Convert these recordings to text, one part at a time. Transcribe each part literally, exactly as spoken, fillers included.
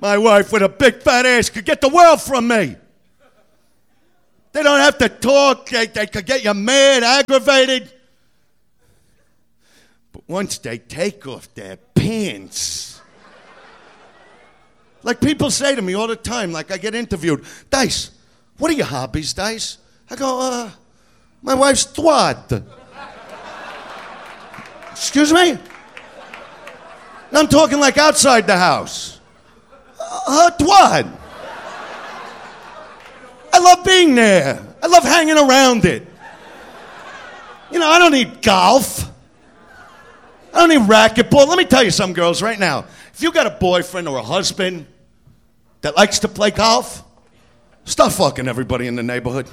My wife with a big fat ass could get the world from me. They don't have to talk. They, they could get you mad, aggravated. But once they take off their pants, like people say to me all the time, like I get interviewed, Dice, what are your hobbies, Dice? I go, uh, my wife's twat. Excuse me? I'm talking like outside the house. Uh, twat. I love being there. I love hanging around it. You know, I don't need golf. I don't need racquetball. Let me tell you something, girls, right now. If you got a boyfriend or a husband that likes to play golf, stop fucking everybody in the neighborhood.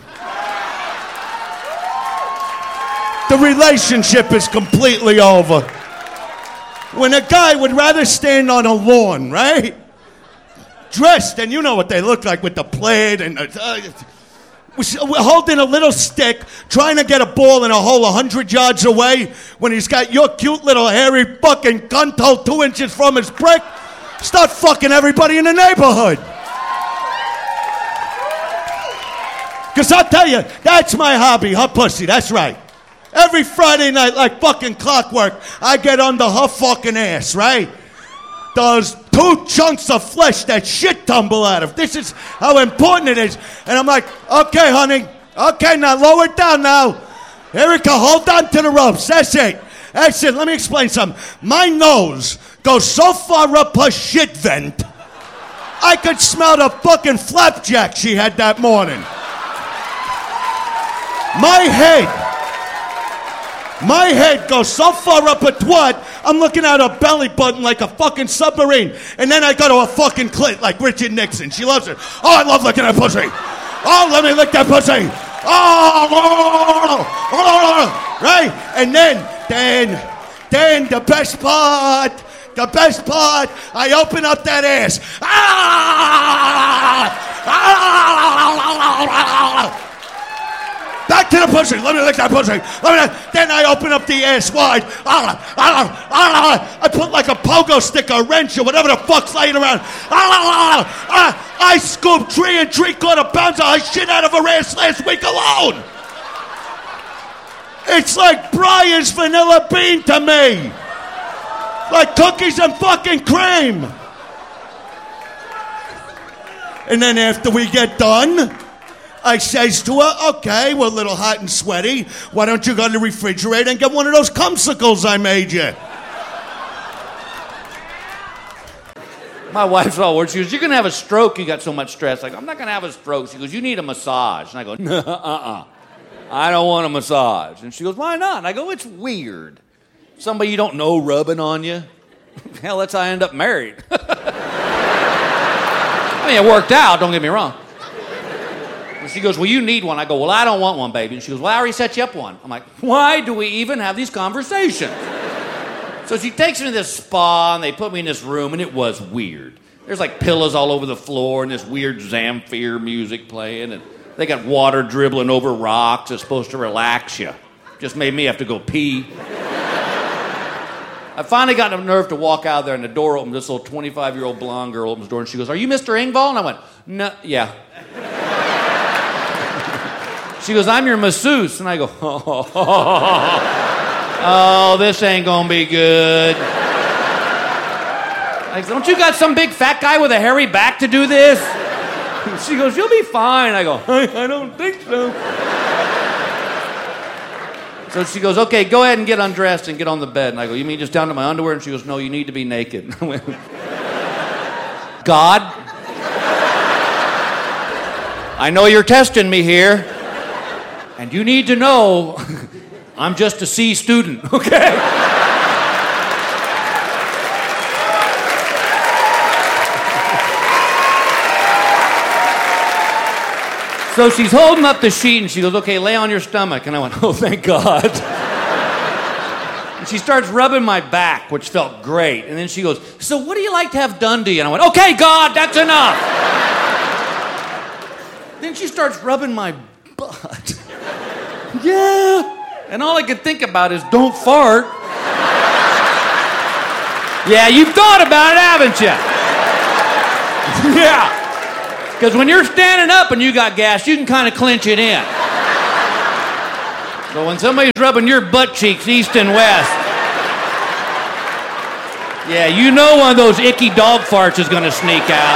The relationship is completely over. When a guy would rather stand on a lawn, right? Dressed, and you know what they look like with the plaid and uh, we're holding a little stick, trying to get a ball in a hole a hundred yards away when he's got your cute little hairy fucking cunt hole two inches from his brick. Start fucking everybody in the neighborhood. Because I'll tell you, that's my hobby, her pussy, that's right. Every Friday night, like fucking clockwork, I get under her fucking ass, right? Those two chunks of flesh that shit tumble out of. This is how important it is. And I'm like, okay, honey. Okay, now lower it down now. Erica, hold on to the ropes. That's it. That's it. Let me explain something. My nose goes so far up her shit vent, I could smell the fucking flapjack she had that morning. My head. My head goes so far up a twat, I'm looking at her belly button like a fucking submarine. And then I go to a fucking clit like Richard Nixon. She loves it. Oh, I love licking that pussy. Oh, let me lick that pussy. Oh, right? And then, then, then the best part, the best part, I open up that ass. Back to the pussy. Let me lick that pussy. Let me, then I open up the ass wide. I put like a pogo stick or a wrench or whatever the fuck's laying around. I scooped three and three quarter pounds of shit out of her ass last week alone. It's like Briar's vanilla bean to me. Like cookies and fucking cream. And then after we get done, I says to her, okay, we're a little hot and sweaty. Why don't you go to the refrigerator and get one of those cumsicles I made you? My wife's all worried. She goes, you're going to have a stroke. You got so much stress. I go, I'm not going to have a stroke. She goes, you need a massage. And I go, no, uh-uh. I don't want a massage. And she goes, why not? And I go, it's weird. Somebody you don't know rubbing on you. Hell, that's how I end up married. I mean, it worked out, don't get me wrong. And she goes, well, you need one. I go, well, I don't want one, baby. And she goes, well, I already set you up one. I'm like, why do we even have these conversations? So she takes me to this spa, and they put me in this room, and it was weird. There's like pillows all over the floor, and this weird Zamfir music playing, and they got water dribbling over rocks. It's supposed to relax you. Just made me have to go pee. I finally got enough nerve to walk out there, and the door opened. This little twenty-five-year-old blonde girl opens the door, and she goes, are you Mister Engvall? And I went, no, yeah. She goes, I'm your masseuse. And I go, oh, oh this ain't gonna be good. I go, don't you got some big fat guy with a hairy back to do this? She goes, you'll be fine. I go, I, I don't think so. So she goes, okay, go ahead and get undressed and get on the bed. And I go, you mean just down to my underwear? And she goes, no, you need to be naked. I went, God, I know you're testing me here. And you need to know, I'm just a C student, okay? So she's holding up the sheet, and she goes, okay, lay on your stomach. And I went, oh, thank God. And she starts rubbing my back, which felt great. And then she goes, so what do you like to have done to you? And I went, okay, God, that's enough. Then she starts rubbing my butt. Yeah. And all I could think about is, don't fart. Yeah, you've thought about it, haven't you? Yeah. Because when you're standing up and you got gas, you can kind of clinch it in. But when somebody's rubbing your butt cheeks east and west, yeah, you know one of those icky dog farts is going to sneak out.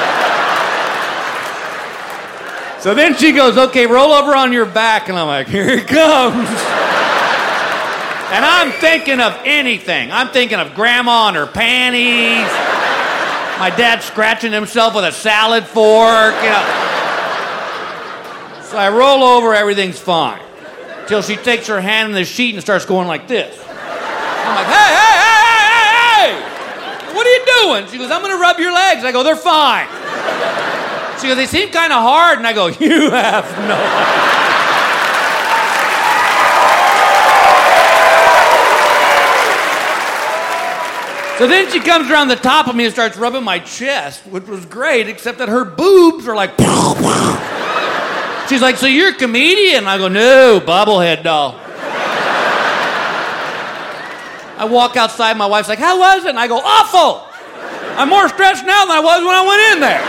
So then she goes, okay, roll over on your back. And I'm like, here it comes. And I'm thinking of anything. I'm thinking of grandma and her panties. My dad scratching himself with a salad fork, you know. So I roll over, everything's fine. Till she takes her hand in the sheet and starts going like this. I'm like, hey, hey, hey, hey, hey, hey! What are you doing? She goes, I'm gonna rub your legs. I go, they're fine. She goes, they seem kind of hard. And I go, you have no idea. So then she comes around the top of me and starts rubbing my chest, which was great, except that her boobs are like... She's like, so you're a comedian? I go, no, bobblehead doll. I walk outside, my wife's like, how was it? And I go, awful! I'm more stressed now than I was when I went in there.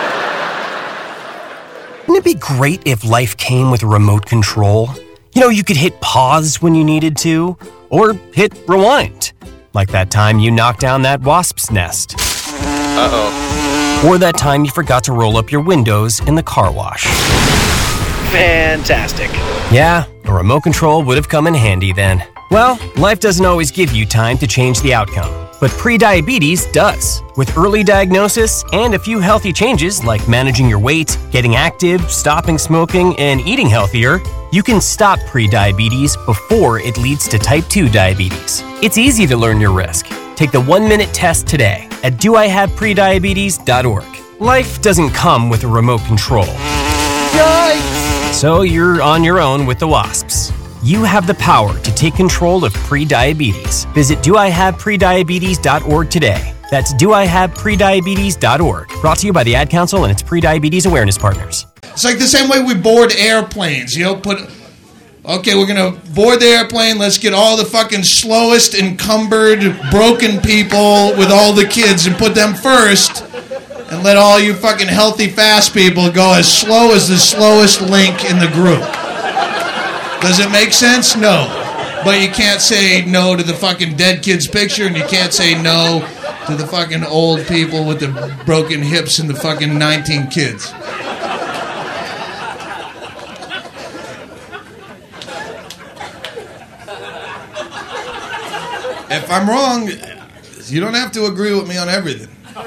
Wouldn't it be great if life came with a remote control? You know, you could hit pause when you needed to, or hit rewind. Like that time you knocked down that wasp's nest. Uh-oh. Or that time you forgot to roll up your windows in the car wash. Fantastic. Yeah, a remote control would have come in handy then. Well, life doesn't always give you time to change the outcome, but prediabetes does. With early diagnosis and a few healthy changes like managing your weight, getting active, stopping smoking, and eating healthier, you can stop prediabetes before it leads to type two diabetes. It's easy to learn your risk. Take the one-minute test today at do I have prediabetes dot org. Life doesn't come with a remote control. Yikes! So you're on your own with the wasps. You have the power to take control of prediabetes. Visit do I have prediabetes dot org today. That's do I have prediabetes dot org. Brought to you by the Ad Council and its Prediabetes Awareness Partners. It's like the same way we board airplanes. You know, put... Okay, we're going to board the airplane. Let's get all the fucking slowest, encumbered, broken people with all the kids and put them first. And let all you fucking healthy, fast people go as slow as the slowest link in the group. Does it make sense? No. But you can't say no to the fucking dead kid's picture, and you can't say no to the fucking old people with the broken hips and the fucking nineteen kids. If I'm wrong, you don't have to agree with me on everything.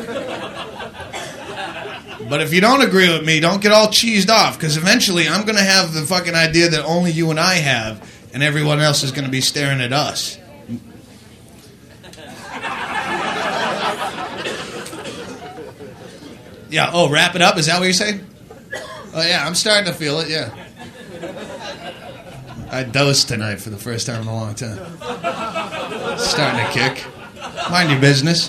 But if you don't agree with me, don't get all cheesed off, because eventually I'm going to have the fucking idea that only you and I have, and everyone else is going to be staring at us. Yeah, oh, wrap it up? Is that what you're saying? Oh, yeah, I'm starting to feel it, yeah. I dosed tonight for the first time in a long time. Starting to kick. Mind your business.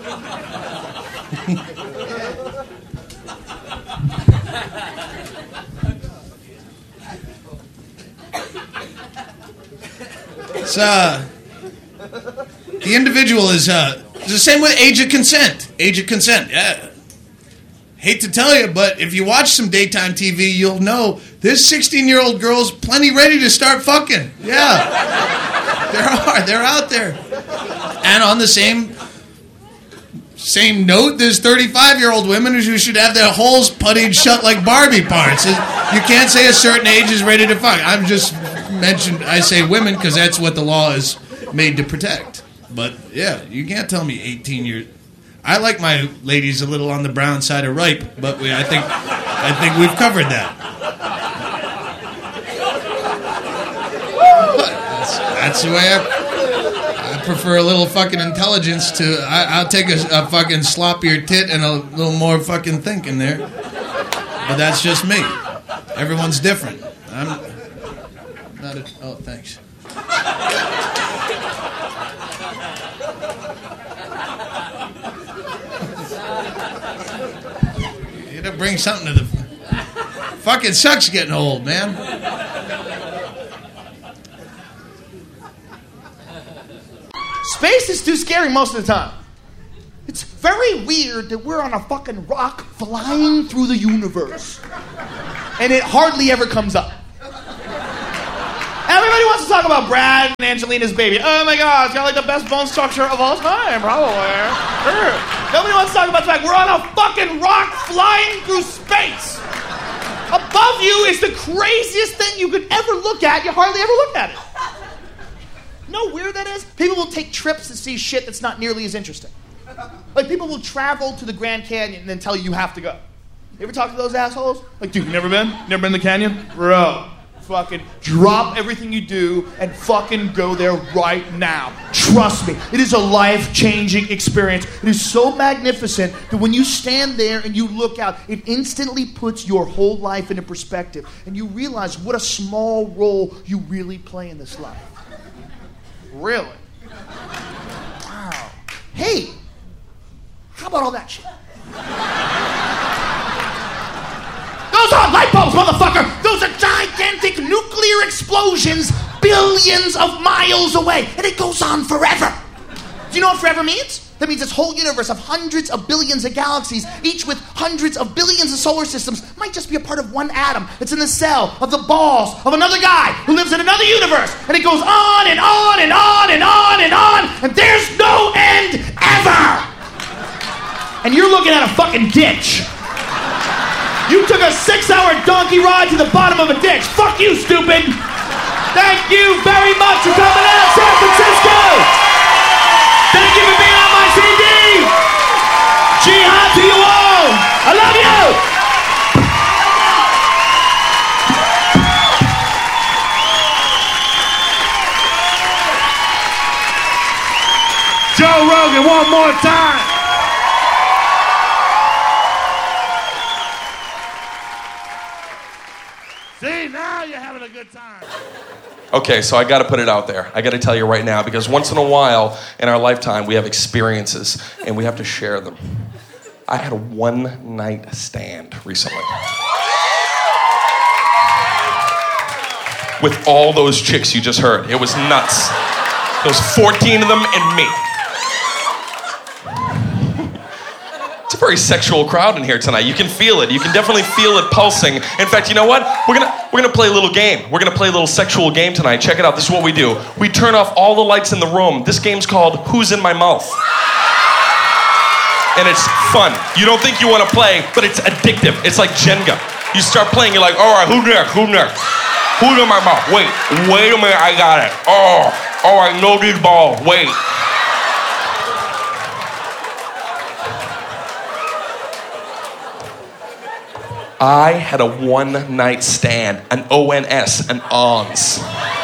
It's, uh, the individual is, uh, it's the same with age of consent. Age of consent, yeah. Hate to tell you, but if you watch some daytime T V, you'll know there's sixteen-year-old girls plenty ready to start fucking. Yeah. There are. They're out there. And on the same same note, there's thirty-five-year-old women who should have their holes puttied shut like Barbie parts. You can't say a certain age is ready to fuck. I'm just mentioned, I say women because that's what the law is made to protect. But, yeah, you can't tell me eighteen years... I like my ladies a little on the brown side of ripe, but we, I think I think we've covered that. But that's, that's the way I, I prefer a little fucking intelligence to... I, I'll take a, a fucking sloppier tit and a little more fucking thinking there. But that's just me. Everyone's different. I'm not a... Oh, thanks. To bring something to the... Fucking sucks getting old, man. Space is too scary most of the time. It's very weird that we're on a fucking rock flying through the universe. And it hardly ever comes up. Everybody wants to talk about Brad and Angelina's baby. Oh my God, it's got like the best bone structure of all time, probably. Sure. Nobody wants to talk about the fact we're on a fucking rock flying through space. Above you is the craziest thing you could ever look at. You hardly ever look at it. You know how weird that is? People will take trips to see shit that's not nearly as interesting. Like, people will travel to the Grand Canyon and then tell you you have to go. You ever talk to those assholes? Like, dude, you never been? Never been to the canyon? Bro. Fucking drop everything you do and fucking go there right now. Trust me, it is a life-changing experience. It is so magnificent that when you stand there and you look out, it instantly puts your whole life into perspective, and you realize what a small role you really play in this life. Really? Wow. Hey, how about all that shit? Those aren't light bulbs, motherfucker! Those are gigantic nuclear explosions billions of miles away, and it goes on forever. Do you know what forever means? That means this whole universe of hundreds of billions of galaxies, each with hundreds of billions of solar systems, might just be a part of one atom that's in the cell of the balls of another guy who lives in another universe, and it goes on and on and on and on and on, and there's no end ever! And you're looking at a fucking ditch. You took a six-hour donkey ride to the bottom of a ditch. Fuck you, stupid! Thank you very much for coming out, San Francisco! Thank you for being on my C D! Jihad to you all! I love you! Joe Rogan, one more time! See, now you're having a good time. Okay, so I gotta put it out there. I gotta tell you right now, because once in a while in our lifetime we have experiences and we have to share them. I had a one night stand recently. With all those chicks you just heard. It was nuts. There was fourteen of them and me. It's a very sexual crowd in here tonight. You can feel it. You can definitely feel it pulsing. In fact, you know what? We're gonna we're gonna play a little game. We're gonna play a little sexual game tonight. Check it out. This is what we do. We turn off all the lights in the room. This game's called Who's in My Mouth? And it's fun. You don't think you want to play, but it's addictive. It's like Jenga. You start playing, you're like, all right, who next? Who next? Who's in my mouth? Wait, wait a minute, I got it. Oh, all right, no these balls. Wait. I had a one-night stand, an O N S, an O N S.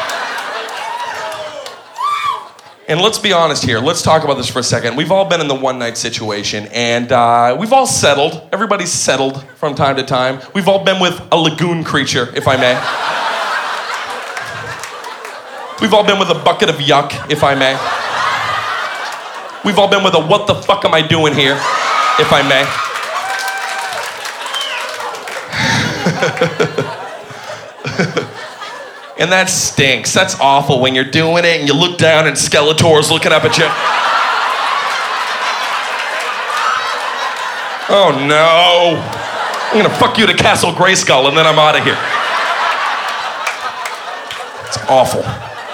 And let's be honest here. Let's talk about this for a second. We've all been in the one-night situation, and uh, we've all settled. Everybody's settled from time to time. We've all been with a lagoon creature, if I may. We've all been with a bucket of yuck, if I may. We've all been with a what the fuck am I doing here, if I may. And that stinks. That's awful when you're doing it and you look down and Skeletor's looking up at you. Oh no. I'm gonna fuck you to Castle Grayskull and then I'm out of here. It's awful.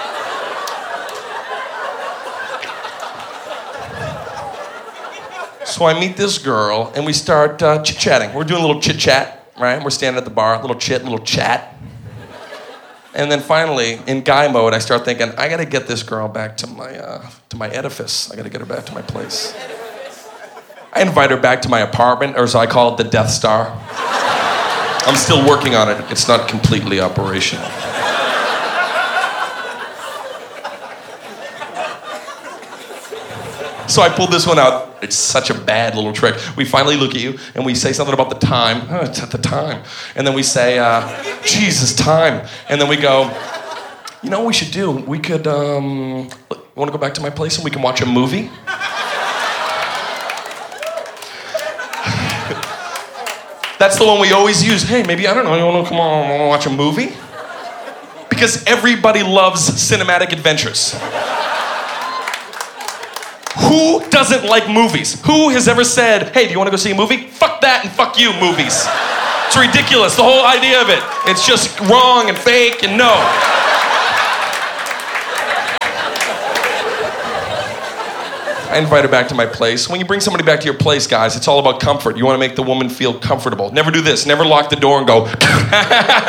So I meet this girl and we start uh, chit-chatting. We're doing a little chit-chat. Right? We're standing at the bar, little chit, little chat. And then finally, in guy mode, I start thinking, I gotta get this girl back to my uh, to my edifice. I gotta get her back to my place. I invite her back to my apartment, or as I call it, the Death Star. I'm still working on it. It's not completely operational. So I pulled this one out. It's such a bad little trick. We finally look at you and we say something about the time. Oh, it's at the time. And then we say, uh, Jesus, time. And then we go, you know what we should do? We could, um, you want to go back to my place and we can watch a movie? That's the one we always use. Hey, maybe, I don't know, you want to come on, want to watch a movie? Because everybody loves cinematic adventures. Who doesn't like movies? Who has ever said, hey, do you want to go see a movie? Fuck that and fuck you, movies. It's ridiculous, the whole idea of it. It's just wrong and fake and no. I invite her back to my place. When you bring somebody back to your place, guys, it's all about comfort. You want to make the woman feel comfortable. Never do this. Never lock the door and go,